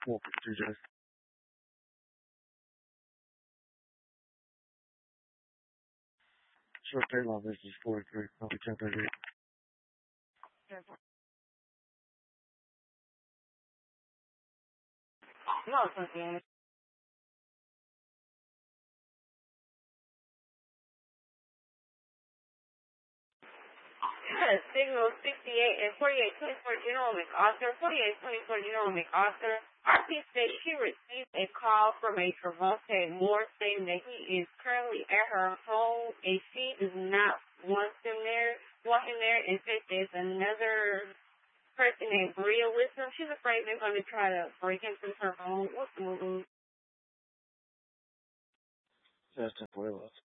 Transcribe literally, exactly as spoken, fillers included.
four fifty-two, Jess. Short pay line is forty-three. I'll be ten thirty-eight. No, it's okay. Signal sixty-eight and forty-eight twenty-four General McArthur, forty-eight twenty-four General McArthur. R P said she received a call from a Tramonte Moore stating that he is currently at her home and she does not want him there, want him there. In fact, there's another person named Bria with him. She's afraid they're going to try to break into her home. What's the move? That's ten forty left.